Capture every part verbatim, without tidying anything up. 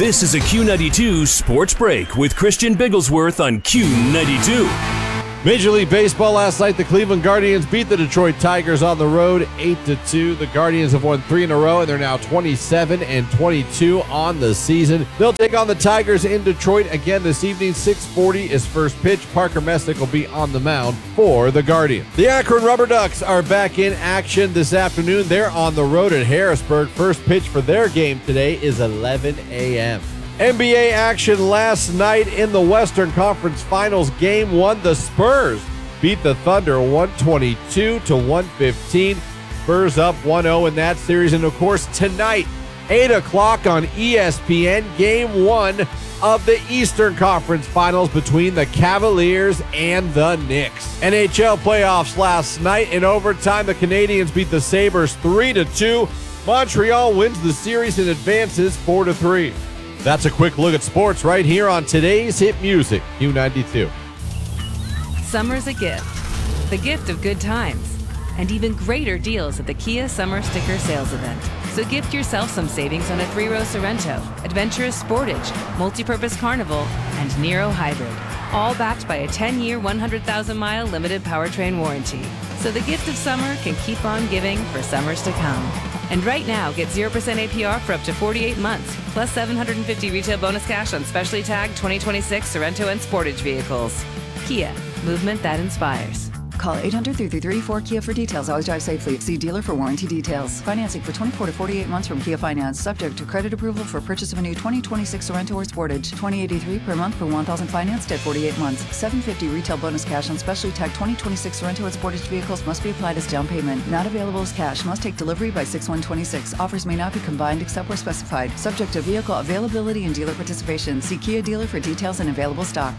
This is a Q ninety-two Sports Break with Christian Bigglesworth on Q ninety-two. Major League Baseball last night, the Cleveland Guardians beat the Detroit Tigers on the road eight to two. The Guardians have won three in a row, and they're now twenty-seven and twenty-two on the season. They'll take on the Tigers in Detroit again this evening. six forty is first pitch. Parker Messick will be on the mound for the Guardians. The Akron Rubber Ducks are back in action this afternoon. They're on the road at Harrisburg. First pitch for their game today is eleven a.m. N B A action last night in the Western Conference Finals. Game one, the Spurs beat the Thunder one twenty-two to one fifteen. Spurs up one oh in that series. And, of course, tonight, eight o'clock on E S P N, game one of the Eastern Conference Finals between the Cavaliers and the Knicks. N H L playoffs last night. In overtime, the Canadiens beat the Sabres three to two. Montreal wins the series and advances four to three. That's a quick look at sports right here on today's Hit Music, Q ninety-two. Summer's a gift. The gift of good times. And even greater deals at the Kia Summer Sticker Sales Event. So gift yourself some savings on a three-row Sorrento, Adventurous Sportage, Multi-Purpose Carnival, and Nero Hybrid. All backed by a ten-year, one hundred thousand mile limited powertrain warranty. So the gift of summer can keep on giving for summers to come. And right now, get zero percent A P R for up to forty-eight months, plus seven hundred fifty retail bonus cash on specially tagged twenty twenty-six Sorrento and Sportage vehicles. Kia, movement that inspires. Call eight hundred, three three three, four Kia for details. Always drive safely. See dealer for warranty details. Financing for twenty-four to forty-eight months from Kia Finance. Subject to credit approval for purchase of a new twenty twenty-six Sorrento or Sportage. twenty eighty-three per month for one thousand financed at forty-eight months. seven hundred fifty retail bonus cash on specially tagged twenty twenty-six Sorrento and Sportage vehicles must be applied as down payment. Not available as cash. Must take delivery by six one twenty-six. Offers may not be combined except where specified. Subject to vehicle availability and dealer participation. See Kia dealer for details and available stock.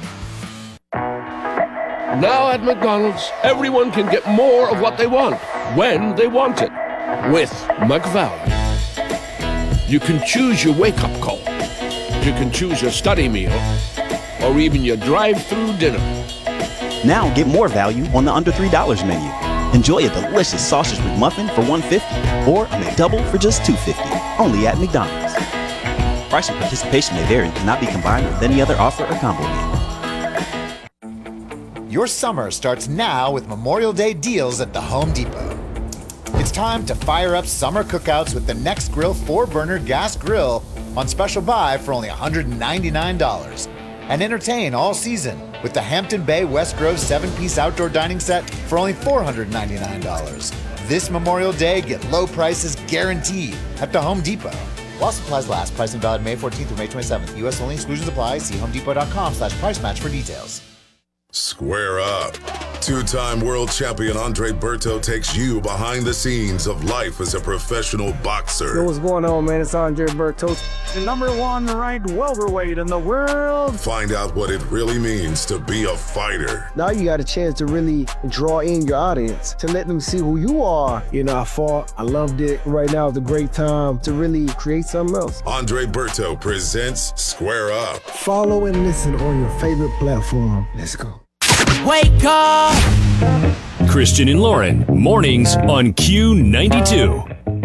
Now at McDonald's, everyone can get more of what they want, when they want it, with McValue. You can choose your wake-up call. You can choose your study meal, or even your drive-through dinner. Now get more value on the under three dollars menu. Enjoy a delicious sausage McMuffin for one dollar fifty, or a McDouble for just two dollars fifty, only at McDonald's. Price and participation may vary and cannot be combined with any other offer or combo meal. Your summer starts now with Memorial Day deals at the Home Depot. It's time to fire up summer cookouts with the Nextgrill four burner gas grill on special buy for only one hundred ninety-nine dollars. And entertain all season with the Hampton Bay West Grove seven piece outdoor dining set for only four hundred ninety-nine dollars. This Memorial Day, get low prices guaranteed at the Home Depot. While supplies last, pricing valid May fourteenth through May twenty-seventh. U S only, exclusions apply. See homedepot.com slash price match for details. Square up. Two-time world champion Andre Berto takes you behind the scenes of life as a professional boxer. Yo, what's going on, man? It's Andre Berto, the number one ranked welterweight in the world. Find out what it really means to be a fighter. Now you got a chance to really draw in your audience, to let them see who you are. You know, I fought, I loved it. Right now is a great time to really create something else. Andre Berto presents Square Up. Follow and listen on your favorite platform. Let's go. Wake up! Christian and Lauren, mornings on Q ninety-two.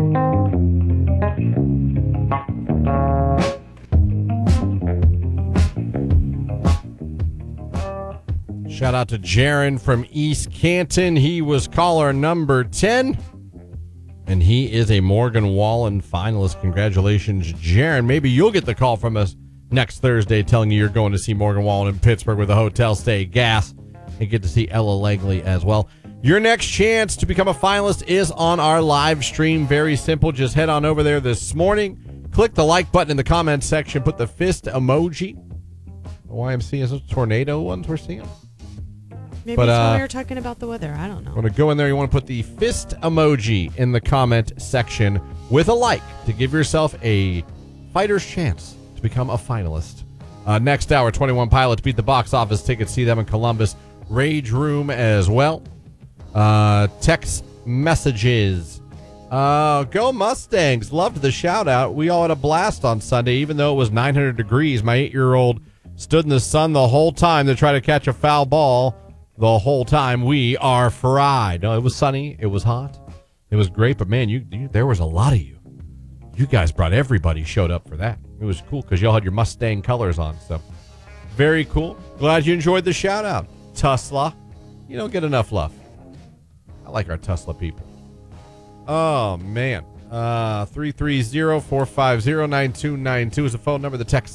Shout out to Jaron from East Canton. He was caller number ten, and he is a Morgan Wallen finalist. Congratulations, Jaron. Maybe you'll get the call from us next Thursday telling you you're going to see Morgan Wallen in Pittsburgh with a hotel stay, gas, and get to see Ella Langley as well. Your next chance to become a finalist is on our live stream. Very simple. Just head on over there this morning. Click the like button in the comments section. Put the fist emoji. Y M C is those tornado ones we're seeing. Maybe but, it's uh, when we were talking about the weather. I don't know. Want to go in there. You want to put the fist emoji in the comment section with a like to give yourself a fighter's chance to become a finalist. Uh, next hour, twenty-one Pilots beat the box office tickets. See them in Columbus. Rage Room as well. Uh, text messages. Uh, go Mustangs. Loved the shout out. We all had a blast on Sunday, even though it was nine hundred degrees. My eight-year-old stood in the sun the whole time to try to catch a foul ball. The whole time we are fried. No, it was sunny. It was hot. It was great. But man, you, you there was a lot of you. you guys brought everybody showed up for that. It was cool because y'all had your Mustang colors on. So very cool. Glad you enjoyed the shout out. Tesla. You don't get enough love. I like our Tesla people. Oh, man. Uh, three three zero, four five zero, nine two nine two is the phone number. The text